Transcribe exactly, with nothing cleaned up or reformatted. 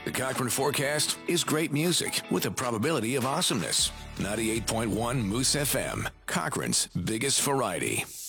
The Cochrane forecast is great music with a probability of awesomeness. ninety-eight point one Moose F M, Cochrane's biggest variety.